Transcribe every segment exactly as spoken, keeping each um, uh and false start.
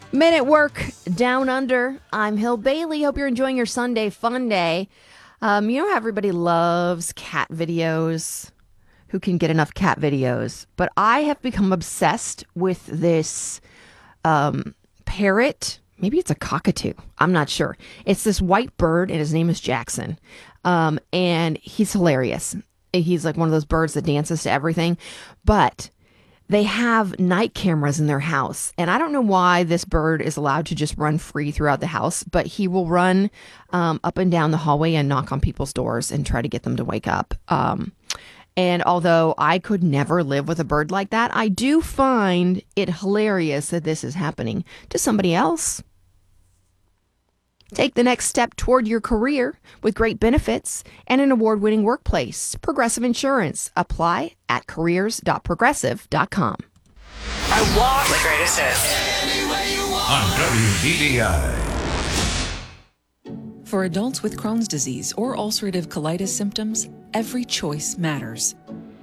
Men at Work Down Under. I'm Hill Bailey. Hope you're enjoying your Sunday fun day. Um, you know how everybody loves cat videos? Who can get enough cat videos? But I have become obsessed with this um, parrot. Maybe it's a cockatoo. I'm not sure. It's this white bird, and his name is Jackson. Um, and he's hilarious. He's like one of those birds that dances to everything. But they have night cameras in their house. And I don't know why this bird is allowed to just run free throughout the house, but he will run um, up and down the hallway and knock on people's doors and try to get them to wake up. Um, and although I could never live with a bird like that, I do find it hilarious that this is happening to somebody else. Take the next step toward your career with great benefits and an award-winning workplace. Progressive Insurance. Apply at careers dot progressive dot com. I want the greatest hits on W D D I. For adults with Crohn's disease or ulcerative colitis symptoms, every choice matters.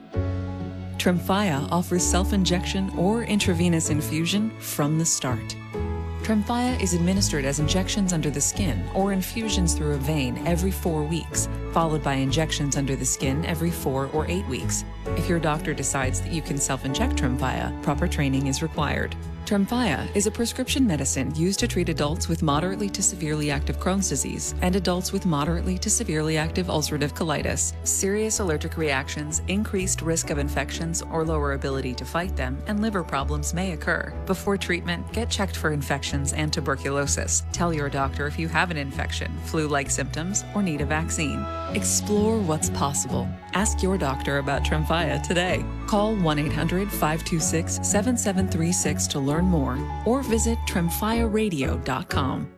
Tremfya offers self-injection or intravenous infusion from the start. Tremfya is administered as injections under the skin or infusions through a vein every four weeks, followed by injections under the skin every four or eight weeks. If your doctor decides that you can self-inject Tremfya, proper training is required. Tremfya is a prescription medicine used to treat adults with moderately to severely active Crohn's disease and adults with moderately to severely active ulcerative colitis. Serious allergic reactions, increased risk of infections or lower ability to fight them, and liver problems may occur. Before treatment, get checked for infections and tuberculosis. Tell your doctor if you have an infection, flu-like symptoms, or need a vaccine. Explore what's possible. Ask your doctor about Tremfya today. Call one eight hundred, five two six, seven seven three six to learn more, or visit tremfya radio dot com.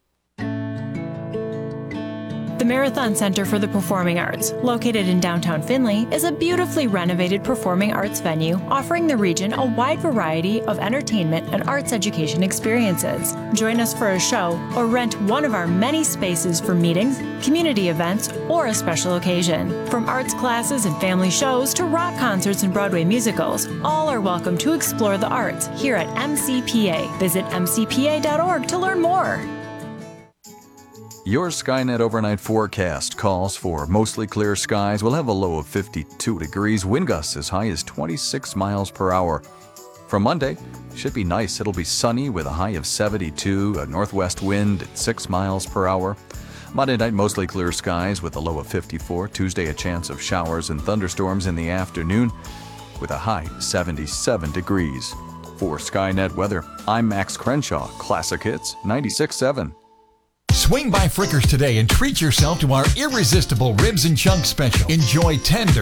The Marathon Center for the Performing Arts, located in downtown Findlay, is a beautifully renovated performing arts venue offering the region a wide variety of entertainment and arts education experiences. Join us for a show or rent one of our many spaces for meetings, community events, or a special occasion. From arts classes and family shows to rock concerts and Broadway musicals, all are welcome to explore the arts here at M C P A. Visit m c p a dot org to learn more. Your Skynet overnight forecast calls for mostly clear skies. We'll have a low of fifty-two degrees, wind gusts as high as twenty-six miles per hour. For Monday, should be nice. It'll be sunny with a high of seventy-two, a northwest wind at six miles per hour. Monday night, mostly clear skies with a low of fifty-four. Tuesday, a chance of showers and thunderstorms in the afternoon with a high seventy-seven degrees. For Skynet weather, I'm Max Crenshaw, Classic Hits ninety-six point seven. Swing by Frickers today and treat yourself to our irresistible ribs and chunks special. Enjoy tender